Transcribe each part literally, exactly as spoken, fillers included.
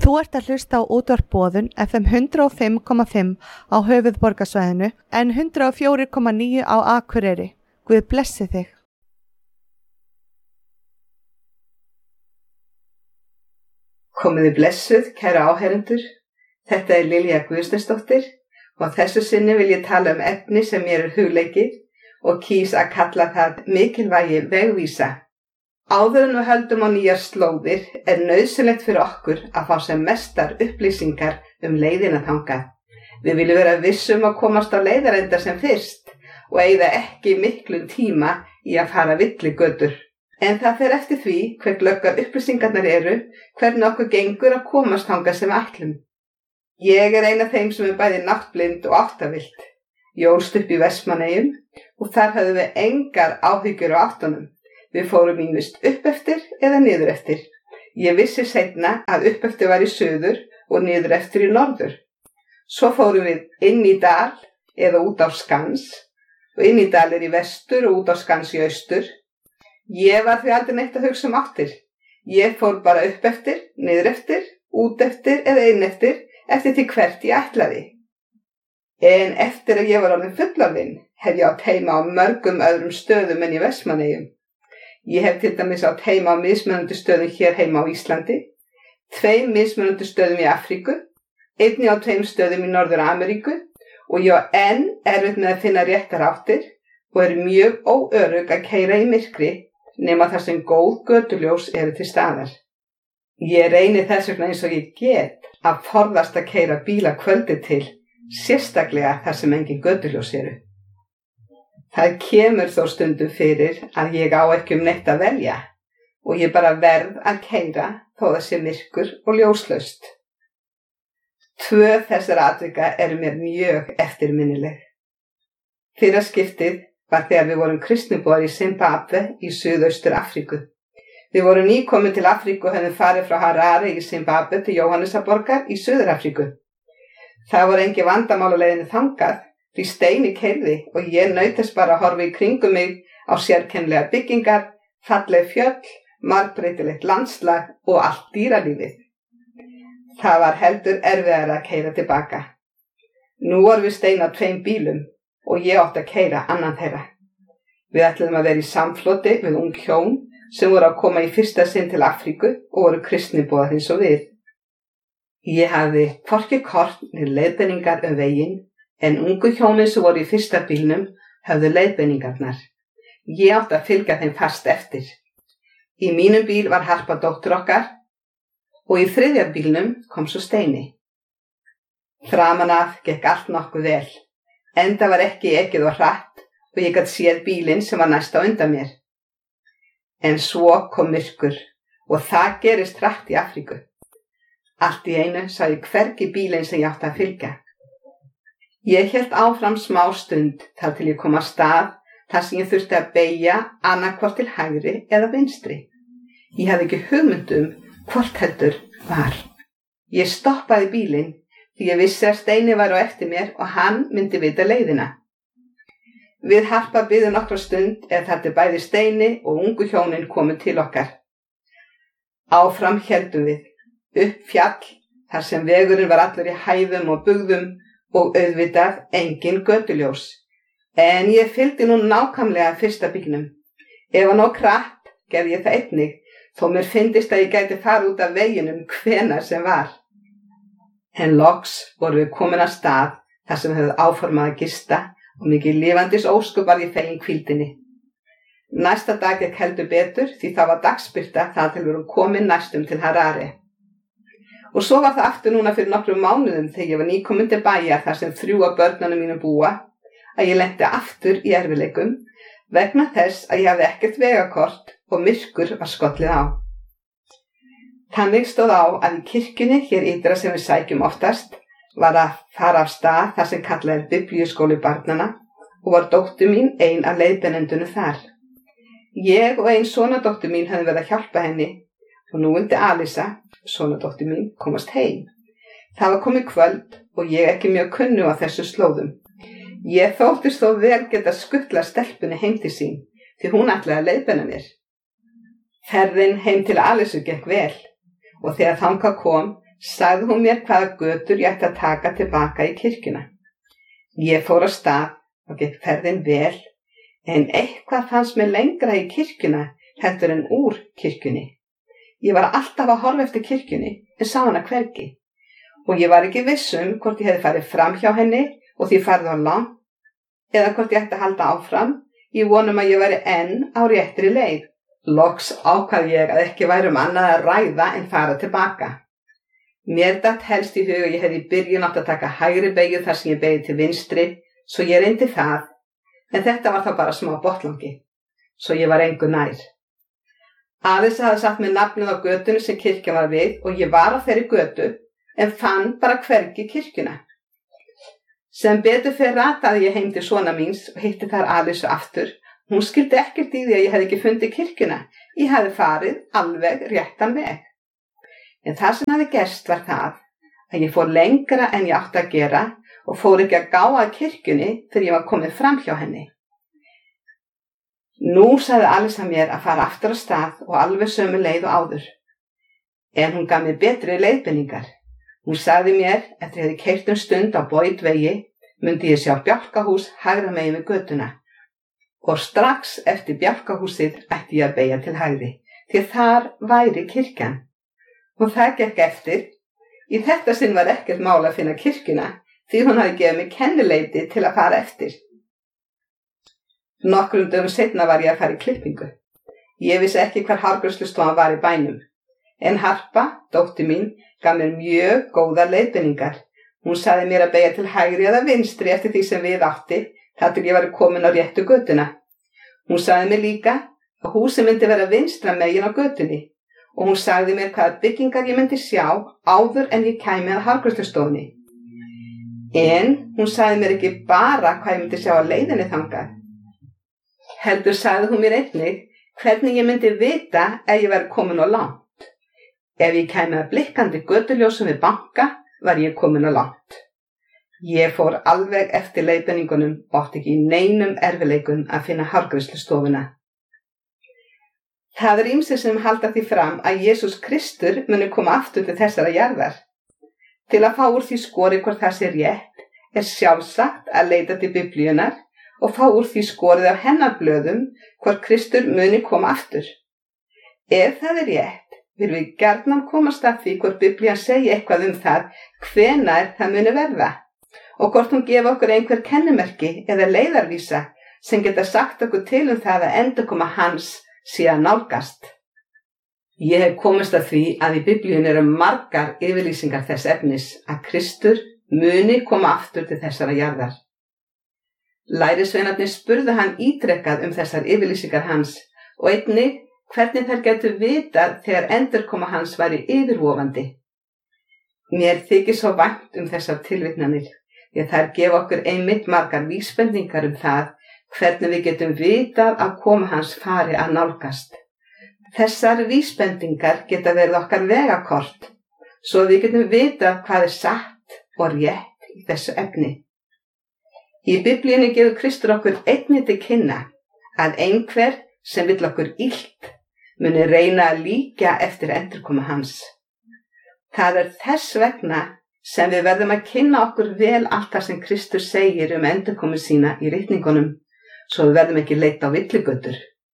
Þú ert að hlusta á útvarp Boðun F M hundrað og fimm komma fimm á höfuðborgarsvæðinu en hundrað og fjögur komma níu á Akureyri. Guð blessi þig. Komiði blessuð, kæra áheyrendur. Þetta er Lilja Guðsteinsdóttir og þessu sinni vil ég tala um efni sem mér er hugleikið og kýs að kalla það mikilvægi vegvísa. Áður en við höldum á nýjar slóðir er nauðsynlegt fyrir okkur að fá sem mestar upplýsingar um leiðina þangað. Við viljum vera vissum að komast á leiðarenda sem fyrst og eyða ekki miklum tíma í að fara villigötur. En það fer eftir því hver glöggar upplýsingarnar eru, hvernig okkur gengur að komast þangað sem ætlum. Ég er ein af þeim sem er bæði náttblind og áttavillt. Ég ólst upp í Vestmannaeyjum og þar höfðum við engar áhyggjur á áttunum. Við fórum ýmist upp eftir eða niður eftir. Ég vissi seinna að upp eftir var í suður og niður eftir í norður. Svo fórum við inn í dal eða út á skans og inn í dal er í vestur og út á skans í austur. Ég var því aldrei neitt að hugsa um áttir. Ég fór bara upp eftir, niður eftir, út eftir eða inn eftir, eftir því hvert ég ætlaði. En eftir að ég var orðin fullorðin hef ég átt heima á mörgum öðrum stöðum en í Vestmannaeyjum. Ég hef til dæmis átt heima á mismunandi stöðum hér heima á Íslandi, tveim mismunandi stöðum í Afríku, einni á tveim stöðum í Norður-Ameríku og ég á enn erfitt með að finna réttar áttir og er mjög óörugg að keyra í myrkri nema þar sem góð götuljós eru til staðar. Ég reyni þess vegna eins og ég get að forðast að keyra bíla kvöldi til, sérstaklega þar sem engin götuljós eru. Það kemur þó stundum fyrir að ég á ekki um neitt að velja og ég bara verð að keyra þó það sé myrkur og ljóslaust. Tvö þessar atvika eru mér mjög eftirminnileg. Fyrra skiptið var þegar við vorum kristniboðar í Zimbabwe í Suðaustur Afríku. Við vorum nýkomin til Afríku og hefðum farið frá Harare í Zimbabwe til Jóhannesarborgar í Suður Afríku. Það var engin vandamál á leiðinni þangað. Því Steini keyrði og ég nautist bara að horfa í kringum mig á sérkennilegar byggingar, falleg fjöll, margbreytilegt landslag og allt dýralífið. Það var heldur erfiðara að keyra tilbaka. Nú vorum við Steini á tveim bílum og ég átti að keyra annan þeirra. Við ætluðum að vera í samfloti við ung hjón sem voru að koma í fyrsta sinn til Afríku og voru kristniboðar eins og við. Ég hafði hvorki kort né leiðbeiningar um veginn, en ungu hjónin sem voru í fyrsta bílnum höfðu leiðbeiningarnar. Ég átti að fylgja þeim fast eftir. Í mínum bíl var Harpa dóttir okkar og í þriðja bílnum kom svo Steini. Framan af gekk allt nokkuð vel, enda var ekki ekið og hratt og ég gat séð bílinn sem var næst á undan mér. En svo kom myrkur og það gerist hratt í Afríku. Allt í einu sá ég hvergi bílinn sem ég átti að fylgja. Ég hélt áfram smá stund þar til ég kom að stað þar sem ég þurfti að beygja annaðhvort til hægri eða vinstri. Ég hafði ekki hugmynd um hvort heldur var. Ég stoppaði bílinn því ég vissi að Steini var á eftir mér og hann myndi vita leiðina. Við Harpa biðum nokkra stund eða þar til bæði Steini og ungu hjónin komu til okkar. Áfram héldum við, upp fjall þar sem vegurinn var allur í hæðum og bugðum og auðvitað engin götuljós. En ég fylgdi nú nákvæmlega fyrsta bílnum. Ef hann á kratt gerði ég það einnig, þó mér fyndist að ég gæti fara út af veginum hvenær sem var. En loks voru við komin að stað þar sem höfðu áformað að gista og mikið lifandis ósköp var ég fegin hvíldinni. Næsta dag gekk heldur betur því það var dagsbirta þar til við vorum komin næstum til Harare. Og svo var það aftur núna fyrir nokkrum mánuðum þegar ég var nýkomin til bæja þar sem þrjú af börnunum mínum búa að ég lenti aftur í erfiðleikum vegna þess að ég hafði ekkert vegakort og myrkur var skollið á. Þannig stóð á að í kirkjunni hér ytra sem við sækjum oftast var að fara af stað þar sem kallað er biblíuskóli barnanna og var dóttir mín ein af leiðbeinendunum þar. Ég og ein sonardóttir mín höfðum verið að hjálpa henni og nú vildi Alisa, sonardóttir mín, komast heim. Það var komið kvöld og ég ekki mjög kunnu á þessu slóðum. Ég þóttist þó vel geta skuttla stelpunni heim til sín því hún ætlaði að leiðbeina mér. Ferðin heim til Alisu gekk vel og þegar þangað kom sagði hún mér hvaða götur ég ætti að taka tilbaka í kirkjuna. Ég fór á stað og gekk ferðin vel, en eitthvað fannst mér lengra í kirkjuna heldur en úr kirkjunni. Ég var alltaf að horfa eftir kirkjunni en sá hana hvergi, og ég var ekki viss um hvort ég hefði farið fram hjá henni og því farið á langt, eða hvort ég ætti að halda áfram, ég vonum að ég væri enn á réttri leið. Loks ákvað ég að ekki væri um annað að ræða en fara tilbaka. Mér datt helst í hug að ég hefði í byrjun átt að taka hægri beygju þar sem ég beygði til vinstri, svo ég reyndi það, en þetta var þá bara smá botlangi, svo ég var engu nær. Aðeins hafði satt mér nafnið á götunni sem kirkjan var við og ég var á þeirri götu, en fann bara hvergi kirkjuna. Sem betur fer rataði ég heim til svona míns og hitti þar Alisu aftur. Hún skildi ekkert í því að ég hefði ekki fundið kirkjuna. Ég hefði farið alveg réttan veg. En það sem hafði gerst var það að ég fór lengra en ég átti að gera og fór ekki að gá að kirkjunni þegar ég var komið fram hjá henni. Nú sagði Alisa mér að fara aftur á stað og alveg sömu leið og áður. En hún gaf mér betri leiðbeiningar. Hún sagði mér, eftir ég hefði keyrt um stund á Boydvegi, myndi ég sjá bjálkahús hægra megin við götuna. Og strax eftir bjálkahúsið ætti ég að beygja til hægri, því þar væri kirkjan. Og það gekk eftir. Í þetta sinn var ekkert mál að finna kirkjuna, því hún hafði gefið mig kennileiti til að fara eftir. Nokkrum dögum seinna var ég að fara í klippingu. Ég vissi ekki hvar hárgreiðslustofan var í bænum, en Harpa, dóttir mín, gaf mér mjög góðar leiðbeiningar. Hún sagði mér að beygja til hægri eða vinstri eftir því sem við átti, þar til ég var komin á réttu götuna. Hún sagði mér líka að húsið myndi vera vinstra megin á götunni og hún sagði mér hvaða byggingar ég myndi sjá áður en ég kæmi að hárgreiðslustofunni. En hún sagði mér ekki bara hvað ég myndi sjá á leiðinni þangað. Heldur sagði hún mér einnig hvernig ég myndi vita ef ég væri komin á langt. Ef ég kæmi að blikkandi götuljósum við banka var ég komin á langt. Ég fór alveg eftir leiðbeiningunum og átti ekki í neinum erfiðleikum að finna hárgreiðslustofuna. Það er ýmsir sem halda því fram að Jesús Kristur muni koma aftur til þessara jarðar. Til að fá úr því skorið hvort það sé rétt er sjálfsagt að leita til Biblíunnar og fá úr því skorið af hennar blöðum hvort Kristur muni koma aftur. Ef það er rétt, vil við gjarnan komast að því hvort Biblían segi eitthvað um það hvenær það muni verða. Og hvort hún gefa okkur einhver kennimerki eða leiðarvísa sem geta sagt okkur til um það að endurkoma hans sé að nálgast. Ég hef komist að því að í Biblíun eru margar yfirlýsingar þess efnis að Kristur muni koma aftur til þessara jarðar. Lærisveinarnir spurðu hann ítrekkað um þessar yfirlýsingar hans og einnig hvernig þær getu vitað þegar endurkoma hans væri yfirvofandi. Mér þykir svo vænt um þessar tilvitnanir. Því að þær gefa okkur einmitt margar vísbendingar um það hvernig við getum vitað að koma hans fari að nálgast. Þessar vísbendingar geta verið okkar vegakort, svo við getum vitað hvað er satt og rétt í þessu efni. Í Biblíunni gefur Kristur okkur einnig til kynna að einhver sem vill okkur illt muni reyna að líkja eftir endurkomu hans. Það er þess vegna sem við verðum að kynna okkur vel allt það sem Kristur segir um endurkomu sína í ritningunum, svo við verðum ekki leitt á villigötur.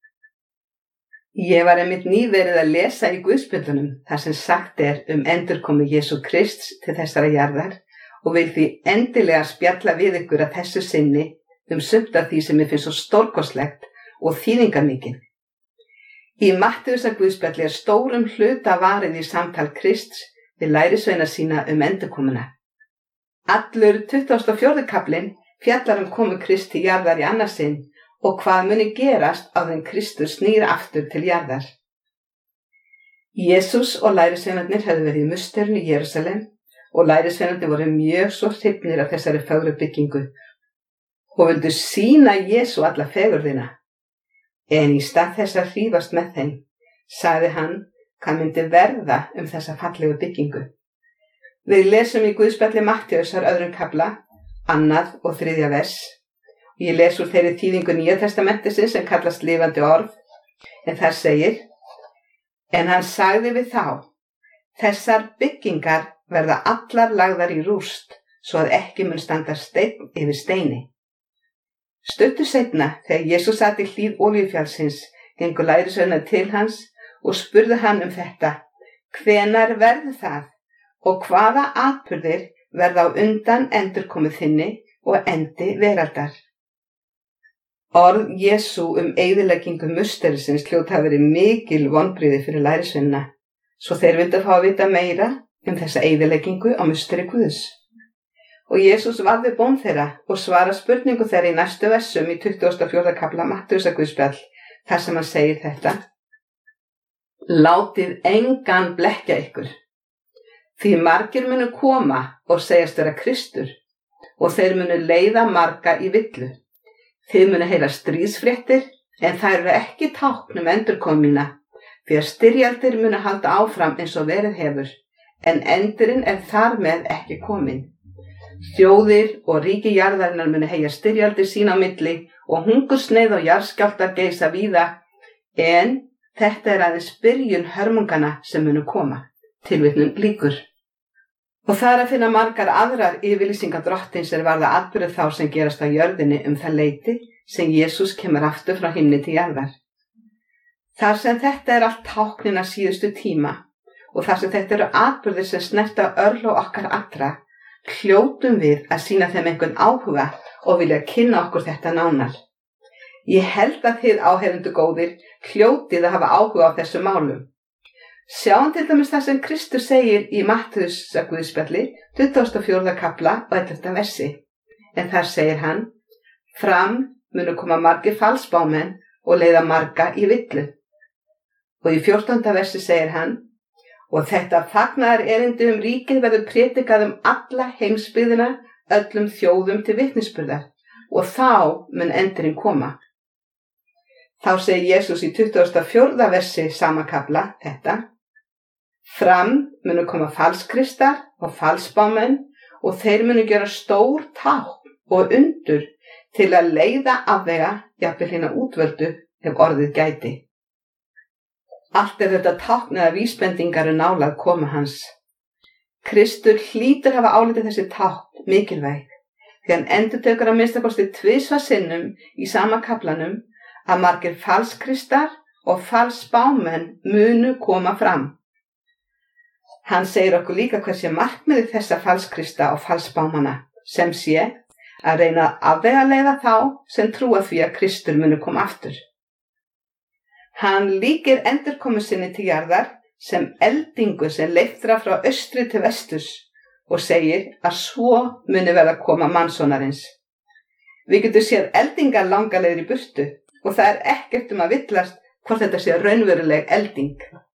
Ég var einmitt nýverið að lesa í Guðspjöllunum þar sem sagt er um endurkomu Jesú Krists til þessara jarðar og vil því endilega spjalla við ykkur að þessu sinni um sumt af því sem ég finnst svo stórkostlegt og þýðingarmikið. Í Mattheusar Guðspjalli er stórum hluta varið í samtal Krists við lærisveina sína um endurkomuna. Allur tuttugasta og fjórði kaflinn fjallar um komu Kristi jarðar í annað sinn og hvað muni gerast áður en Kristur snýr aftur til jarðar. Jesús og lærisveinarnir hefðu verið í musterinu í Jerúsalem og lærisveinarnir voru mjög svo hrifnir af þessari fögru byggingu og vildu sýna Jesú alla fegurðina. En í stað þess að hrífast með þeim, sagði hann hvað myndi verða um þessa fallegu byggingu. Við lesum í Guðspjalli Mattheusar öðrum kafla, annað og þriðja vers. Ég les úr þeirri þýðingu Nýja testamentisins sem kallast lifandi orð, en þar segir: En hann sagði við þá: Þessar byggingar verða allar lagðar í rúst, svo að ekki mun standa steinn yfir steini. Stuttu seinna, þegar Jesús sat í hlíð Olíufjallsins, gengu lærisveinar til hans og spurðu hann um þetta: hvenær verður það og hvaða atburðir verða á undan endurkomu þinni og endi veraldar? Orð Jesú um eyðileggingu musterisins hljóta hafa verið mikil vonbrigði fyrir lærisveinana, svo þeir vildu fá að vita meira um þessa eyðileggingu á musteri Guðs. Og Jesús varði bón þeirra og svara spurningu þeirra í næstu versum í tuttugasta og fjórða kafla Mattheusarguðspjall, þar sem hann segir þetta: Látið engan blekkja ykkur, því margir munu koma og segjast vera Kristur, og þeir munu leiða marga í villu. Þið munu heyra stríðsfréttir, en þær eru ekki tákn um endurkomu mína, því að styrjaldir munu halda áfram eins og verið hefur, en endurinn er þar með ekki kominn. Þjóðir og ríki jarðarinnar munu heyja styrjaldir sín á milli og hungursneyð og jarðskjálftar geisa víða, en þetta er aðeins byrjun hörmungana sem munu koma. Tilvitnun lýkur. Og það er að finna margar aðrar yfirlýsingar drottins er varða atburði þá sem gerast á jörðinni um það leyti sem Jesús kemur aftur frá himni til jarðar. Þar sem þetta er allt táknin að síðustu tíma og þar sem þetta eru atburðir sem snerta örlög okkar allra, hljótum við að sýna þeim einhvern áhuga og vilja kynna okkur þetta nánar. Ég held að þið áheyrendur góðir hljótið að hafa áhuga á þessu málum. Sjáum til dæmis það sem Kristur segir í Mattheusarguðspjalli, tuttugasta og fjórða kafla og ellefta versi. En þar segir hann: Fram munu koma margir falsbámenn og leiða marga í villu. Og í fjórtánda versi segir hann: Og þetta fagnaðar erindi um ríkið verður prédikað um alla heimsbyggðina, öllum þjóðum til vitnisburðar, og þá mun endurinn koma. Þá segir Jesús í tuttugasta og fjórða versi sama kafla þetta: Fram munu koma falskristar og falsbámenn og þeir munu gera stór tákn og undur til að leiða afvega jafnvel hina útvöldu ef orðið gæti. Allt er þetta tákn eða vísbendingar um nálað komu hans. Kristur hlýtur hafa álitið þessi tákn mikilvæg, því hann endurtekur að minnsta kosti tvisvar sinnum í sama kaflanum að margir falskristar og falsbámenn munu koma fram. Hann segir okkur líka hversi markmiðið þessa falskrista og falsbámanna, sem sé að reyna að afvegaleiða þá sem trúa því að Kristur muni koma aftur. Hann líkir endurkomu sinni til jarðar sem eldingu sem leiftra frá austri til vesturs og segir að svo muni verða koma mannsonarins. Við getum séð eldingar langalegir í burtu og það er ekkert um að villast hvort þetta sé raunveruleg elding.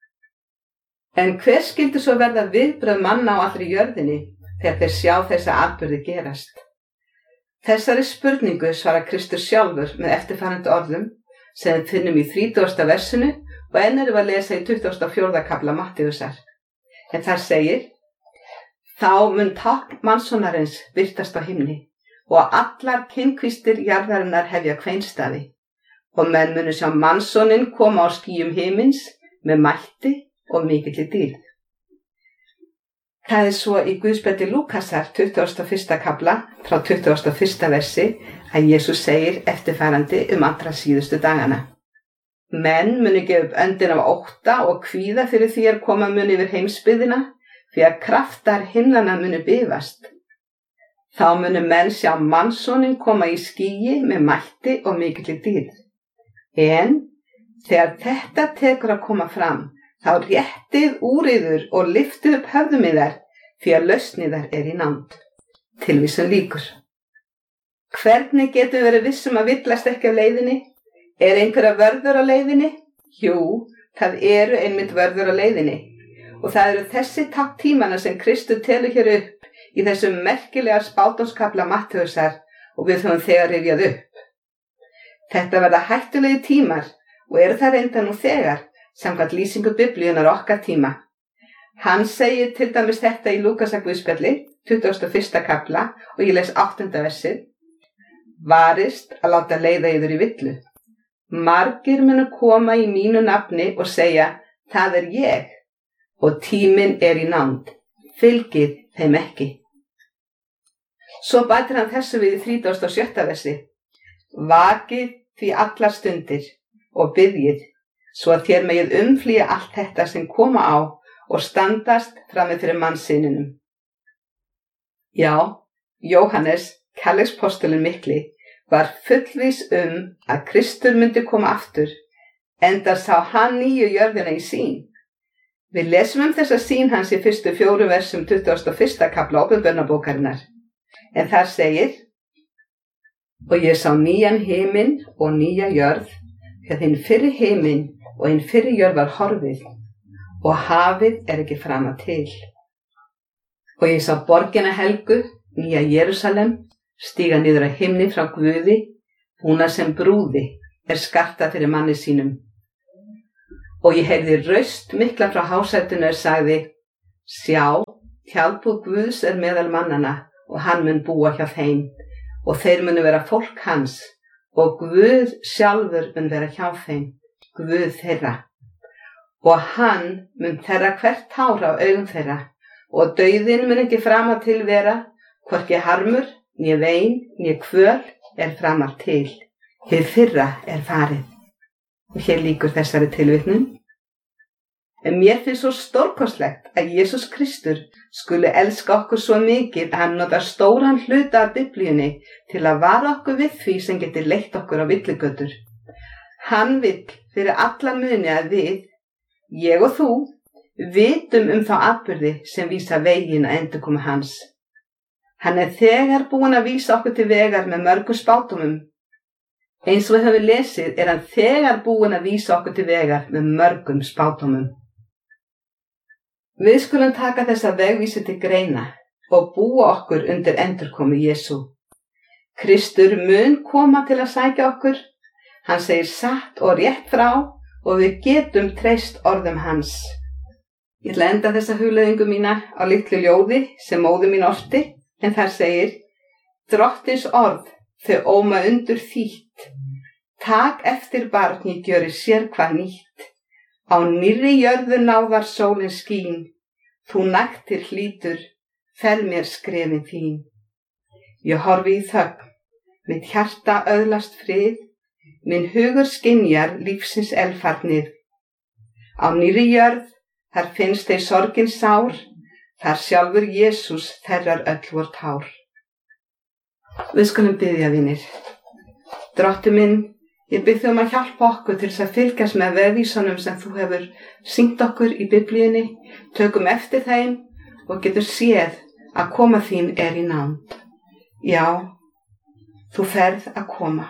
En hver skyldi svo verða viðbrögð manna á allri jörðinni þegar þeir sjá þessa atburði gerast? Þessari spurningu svarar Kristur sjálfur með eftirfarandi orðum sem við finnum í þrítugasta versinu og enn erum við að lesa í tuttugasta og fjórða kafla Mattheusar. En þar segir: Þá mun tákn mannsonarins birtast á himni og allar kynkvístir jarðarinnar hefja kveinstafi og menn munu sjá mannsonin koma á skýjum himins með mætti og mikilli dýrð. Það er svo í Guðspjalli Lúkasar tuttugasta og fyrsta kafla frá tuttugasta og fyrsta versi að Jesús segir eftirfarandi um allra síðustu dagana: Menn munu gefa upp öndin af ótta og kvíða fyrir því að koma muni yfir heimsbyggðina, því að kraftar himnanna munu bifast. Þá munu menn sjá mannsoninn koma í skýi með mætti og mikilli dýrð. En þegar þetta tekur að koma fram, þá réttið úriður og lyftið upp höfðum yðar, því að lausn yðar er í nánd. Tilvísun lýkur. Hvernig getum við verið vissum að villast ekki á leiðinni? Er einhverja vörður á leiðinni? Jú, það eru einmitt vörður á leiðinni. Og það eru þessi tákn tímana sem Kristur telur hér upp í þessum merkilega spádómskafla Mattheusar og við höfum þegar rifjað upp. Þetta verða hættulegi tímar og eru það reynda nú þegar, samkvæmt lýsingu Biblíunar okkar tíma. Hann segir til dæmis þetta í Lúkasarguðspjalli, tuttugasta og fyrsta kafla og ég les áttunda versið: Varist að láta leiða yður í villu. Margir munu koma í mínu nafni og segja: Það er ég, og tíminn er í nánd, fylgið þeim ekki. Svo bætir hann þessu við í þrítugasta og sjötta versi. Vakið því allar stundir og biðjið, svo að þér megið umflýja allt þetta sem koma á og standast frammi fyrir mannssyninum. Já, Jóhannes, kærleikspostulinn mikli, var fullvís um að Kristur myndi koma aftur, enda sá hann nýju jörðina í sýn. Við lesum um þessa sýn hans í fyrstu fjórum versum tuttugasta og fyrsta kafla Ábyrgðarbókarinnar. En þar segir: Og ég sá nýjan himinn og nýja jörð, því að hinn fyrri himinn og hinn fyrri jörð var horfið, og hafið er ekki framar til. Og ég sá borgina helgu, nýja Jerúsalem, stíga niður að himni frá Guði, búna sem brúði er skartað fyrir manni sínum. Og ég heyrði raust mikla frá hásætinu er sagði: Sjá, tjaldbúð Guðs er meðal mannana, og hann mun búa hjá þeim, og þeir munu vera fólk hans, og Guð sjálfur mun vera hjá þeim, Guð þeirra. Og hann mun þerra hvert tár á augum þeirra, og dauðinn mun ekki framar til vera, hvorki harmur, né vein, né kvöl er framar til. Hið fyrra er farið. Og hér lýkur þessari tilvitnun. En mér finnst svo stórkostlegt að Jesús Kristur skuli elska okkur svo mikið að hann notar stóran hluta af Biblíunni til að vara okkur við því sem getur leitt okkur á villigötur. Hann vill fyrir alla muni að við, ég og þú, vitum um þá atburði sem vísa veginn að endurkomu hans. Hann er þegar búinn að vísa okkur til vegar með mörgum spádómum. Eins og við höfum lesið er hann þegar búinn að vísa okkur til vegar með mörgum spádómum. Við skulum taka þessa vegvísi til greina og búa okkur undir endurkomu Jesú. Kristur mun koma til að sækja okkur. Hann segir satt og rétt frá og við getum treyst orðum hans. Ég ætla að enda þessa hugleiðingu mína á litlu ljóði sem móðir mín orti, en þar segir: Drottins orð þau óma undur þýtt. Tak eftir barn ég gjöri sér hvað nýtt. Á nýrri jörðu náðar sólin skín, þú naktir hlýtur, fel mér skrefin þín. Ég horfi í þögn, mitt hjarta öðlast frið, minn hugur skynjar lífsins elfarnið. Á nýrri jörð, þar finnst þeir sorgin sár, þar sjálfur Jesús þerrar öll vor tár. Við skulum biðja, vinir. Drottinn minn, ég bið þig um að hjálpa okkur til þess að fylgjast með vegvísunum sem þú hefur sýnt okkur í Biblíunni, tökum eftir þeim og getur séð að koma þín er í nánd. Já, þú ferð að koma.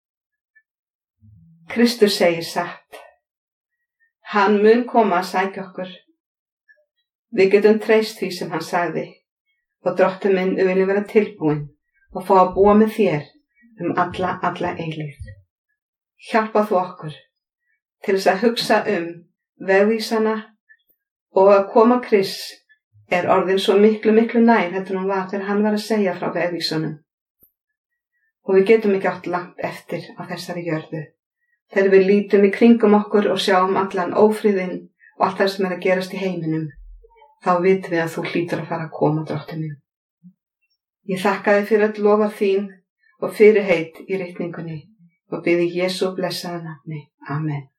Kristur segir satt. Hann mun koma að sækja okkur. Við getum treyst því sem hann sagði, og Drottinn minn, við viljum vera tilbúin og fá að búa með þér um alla, alla eilífð. Hjálpa þú okkur til þess að hugsa um vegvísana og að koma Krists er orðin svo miklu, miklu nær heldur hún var þegar hann var að segja frá vegvísunum. Og við getum ekki átt langt eftir á þessari jörðu. Þegar við lítum í kringum okkur og sjáum allan ófriðinn og allt það sem er að gerast í heiminum, þá vitum við að þú hlýtur að fara að koma, Drottinn minn. Ég þakka þér fyrir öll lofar þín og fyrirheit í ritningunni og biði Jesú blessaða nafni. Amen.